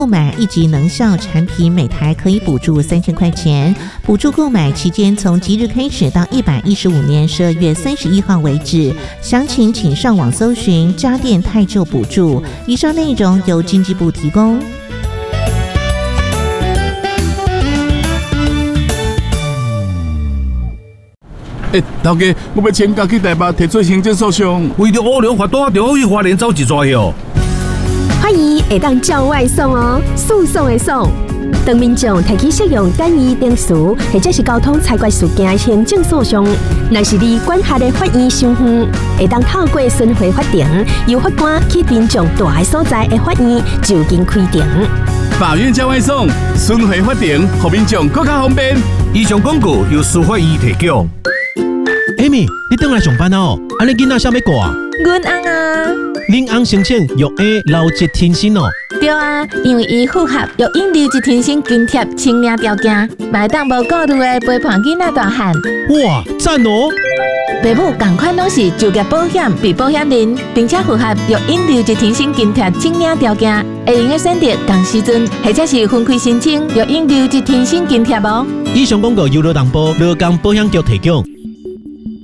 购买1级能效产品，每台可以补助3000块钱。补助购买期间从即日开始到115年12月31号为止。详情请上网搜寻家电汰旧补助。以上内容由经济部提供。 头家，我要请假去台北提出行政诉讼。 为着乌龙法大就去花莲走一撮哟。 欢迎会当叫外送哦，诉讼的讼。当民众提起适用简易定词或者是交通裁决事件的行政诉讼，若是你管辖的法院伤远，会当透过巡回法庭，由法官去民众住的所在的法院就近开庭。 法院叫外送，巡回法庭，让民众更加方便。 以上广告由司法院提供。 Amy， 你回来上班哦？安尼囡仔啥要过啊？ 阮翁啊， 恁翁申请育婴留职停薪哦。 对啊，因为伊符合育婴留职停薪津贴清领条件，买当无顾虑的陪伴囡仔大汉。 哇，赞哦！ 爸母同款拢是就业保险被保险人，并且符合育婴留职停薪津贴清领条件，会用个选择同时阵，或者是分开申请育婴留职停薪津贴无。 以上广告由劳动部劳工保险局提供。